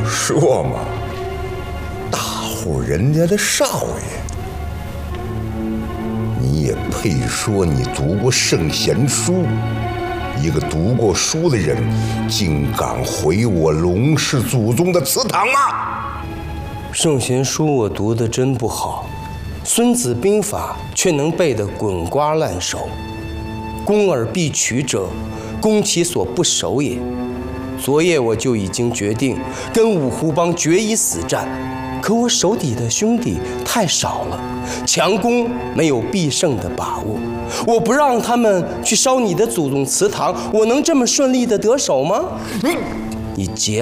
说嘛，大户人家的少爷，你也配说你读过圣贤书？一个读过书的人，竟敢毁我龙氏祖宗的祠堂吗？ 圣贤书我读得真不好，孙子兵法却能背得滚瓜烂熟。攻而必取者，攻其所不守也。昨夜我就已经决定跟五湖帮决一死战，可我手底的兄弟太少了，强攻没有必胜的把握。我不让他们去烧你的祖宗祠堂，我能这么顺利的得手吗？你结